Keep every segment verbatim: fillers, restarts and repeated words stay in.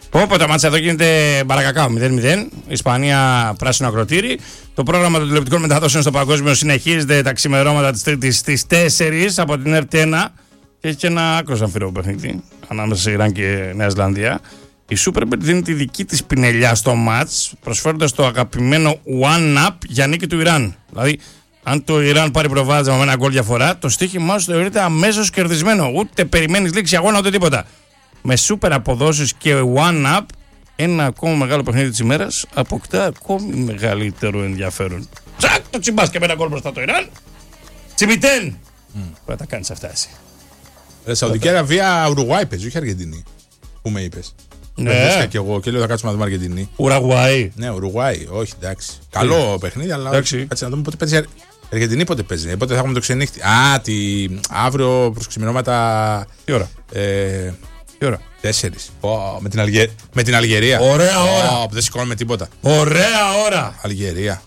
Όπου το μάτσα εδώ γίνεται μπαρακακάο μηδέν μηδέν. Ισπανία πράσινο ακροτήρι. Το πρόγραμμα των τηλεοπτικών μεταδόσεων στο παγκόσμιο συνεχίζεται τα ξημερώματα της Τρίτης στις τέσσερις από την ΕΡΤ ένα. Και έχει και ένα άκρος αμφίροπο παιχνίδι ανάμεσα σε Ιράν και Νέα Ζηλανδία. Η Superbet δίνει τη δική της πινελιά στο μάτς, προσφέροντας το αγαπημένο One Up για νίκη του Ιράν. Δηλαδή, αν το Ιράν πάρει προβάδισμα με ένα γκολ διαφορά, το στοίχημά σου θεωρείται αμέσως κερδισμένο. Ούτε περιμένεις λήξη αγώνα ούτε τίποτα. Με σούπερ αποδόσεις και One Up, ένα ακόμα μεγάλο παιχνίδι της ημέρας αποκτά ακόμη μεγαλύτερο ενδιαφέρον. Τσακ, το τσιμπάς και με ένα γκολ μπροστά το Ιράν. Τσιμπιτέν! Mm. Πρέπει να τα κάνεις αυτά εσύ. Ε, Σαουδική Αραβία, Ουρουγουάη παίζει, όχι Αργεντινή. Που με είπες. Ναι. Και εγώ και λέω θα κάτσουμε να δούμε Αργεντινή. Ουρουγουάη. Ναι, Ουρουγουάη, όχι εντάξει. Καλό yeah. παιχνίδι, αλλά κάτσε να δούμε πότε παίζει. Αργεντινή πότε παίζει, πότε θα έχουμε το ξενύχτη. Α, τη... αύριο προς ξημερώματα. Τι ώρα. Ε... Τι ώρα. Τέσσερις. Oh, με, την Αλγε... με την Αλγερία. Ωραία ώρα. Oh, δεν σηκώνουμε τίποτα. Ωραία ώρα. Αλγερία.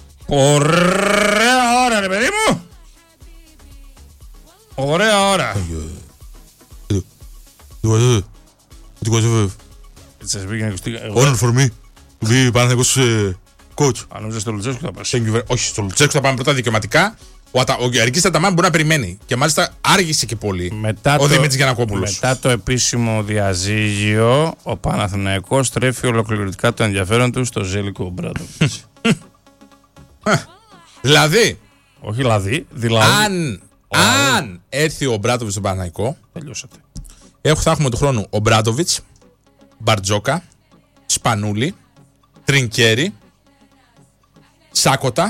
Ωραία ώρα, ρε παιδί μου. Ωραία ώρα. Honor for me. To be Παναθηναϊκός coach. Αν νομίζεις στο Λουτσέσκου θα πας. Όχι, στο Λουτσέσκου θα πάμε πρώτα δικαιωματικά. Ο, ο Γεωργής Αταμάν μπορεί να περιμένει. Και μάλιστα άργησε και πολύ μετά ο Δημήτρης Γιαννακόπουλος. Μετά το επίσημο διαζύγιο, ο Παναθηναϊκός στρέφει ολοκληρωτικά το ενδιαφέρον του στο Ζέλικο Ομπράτοβιτς. Δηλαδή. Όχι δηλαδή. δηλαδή αν, ο, αν έρθει ο Ομπράτοβιτς στον Παναθηναϊκό. Τελειώσατε. Έχω, θα έχουμε του χρόνου Ομπράτοβιτς, Μπαρτζόκα, Σπανούλη, Τρινκέρι, Σάκοτα,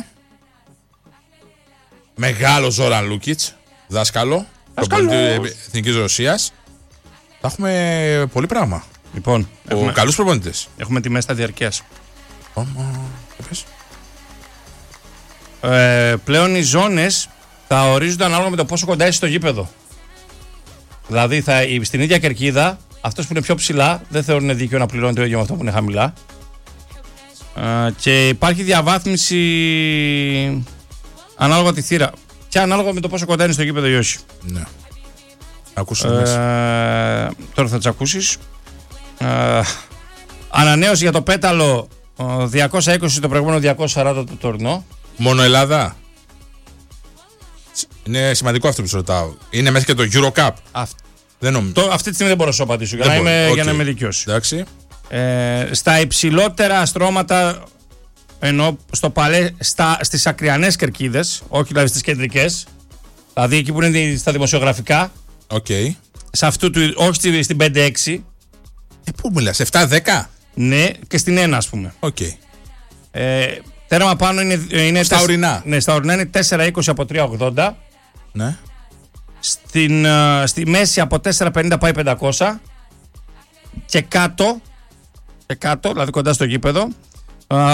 μεγάλο Ζόραν Λούκιτς, δάσκαλο, Εθνικής Ρωσίας. Θα έχουμε πολύ πράγμα. Λοιπόν, έχουμε, καλούς προπονητές. Έχουμε τη μέσα διαρκείας. Ε, πλέον οι ζώνες θα ορίζονται ανάλογα με το πόσο κοντά είσαι στο γήπεδο. Δηλαδή θα, στην ίδια κερκίδα, αυτός που είναι πιο ψηλά δεν θεωρούν δίκαιο να πληρώνει το ίδιο με αυτό που είναι χαμηλά. Ε, και υπάρχει διαβάθμιση ανάλογα τη θύρα. Και ανάλογα με το πόσο κοντά είναι στο γήπεδο ή όχι. Ναι. Ε, τώρα θα τις ακούσεις. Ε, ανανέωση για το πέταλο διακόσια είκοσι το προηγούμενο, διακόσια σαράντα το τωρινό. Μόνο Ελλάδα. Είναι σημαντικό αυτό που σου ρωτάω. Είναι μέσα και το Eurocup. Αυτ... Δεν νομ... το, αυτή τη στιγμή δεν μπορώ να σου απαντήσω για να, είμαι, okay. για να είμαι δικαιός. Εντάξει. Ε, στα υψηλότερα στρώματα, ενώ στο παλέ, στα, στις ακριανές κερκίδες, όχι δηλαδή στις κεντρικές, δηλαδή εκεί που είναι στα δημοσιογραφικά, okay. σε αυτού του, όχι στην πέντε έξι. Ε, πού μιλάς, επτά δέκα? Ναι, και στην ένα ας πούμε. Okay. Ε, τέρμα πάνω είναι, είναι στα τεσ... ορεινά. Ναι, στα ορεινά είναι τέσσερα είκοσι από τρία ογδόντα. Ναι. Στην, uh, στη μέση από τέσσερα πενήντα πάει πεντακόσια. Και κάτω, και κάτω, δηλαδή κοντά στο γήπεδο,